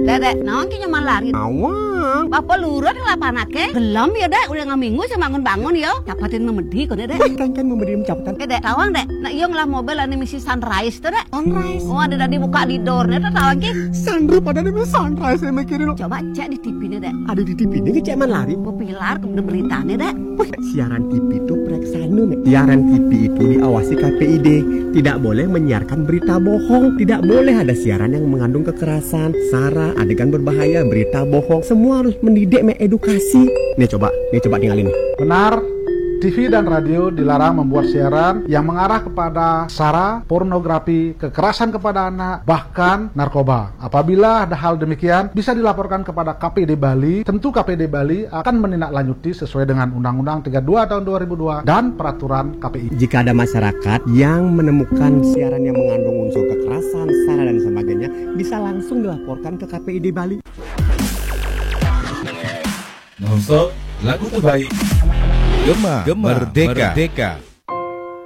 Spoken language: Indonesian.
Dek, naon ki nyaman lari? Awang. Bapak lurut ngelapanake. Gelam ya, Dek. Udah ngaminggu sama bangun-bangun ya. Capatin memedi kon Dek. Kan memberi capatan. Dek, tawang Dek. Nah, iya ngelah mobil ane misi Sunrise tuh, Dek. Sunrise. Oh, ada dibuka di door-nya tuh tawang ki. Sandro pada nih Sunrise saya mikirin. Coba cek di TV nih, Dek. Ada di TV ini cek man lari. Populer kemudian beritanya, Dek. Siaran TV itu preksana, Mek. Siaran TV itu diawasi KPID. Tidak boleh menyiarkan berita bohong. Tidak boleh ada siaran yang mengandung kekerasan, sara, adegan berbahaya, berita bohong. Semua harus mendidik, Mek, edukasi. Nih coba tinggalin. Benar, TV dan radio dilarang membuat siaran yang mengarah kepada sara, pornografi, kekerasan kepada anak, bahkan narkoba. Apabila ada hal demikian, bisa dilaporkan kepada KPD Bali. Tentu KPD Bali akan menindaklanjuti sesuai dengan Undang-Undang 32 tahun 2002 dan Peraturan KPI. Jika ada masyarakat yang menemukan siaran yang mengandung unsur kekerasan, sara dan sebagainya, bisa langsung dilaporkan ke KPID Bali. Nonstop lagu terbaik. Gema Merdeka.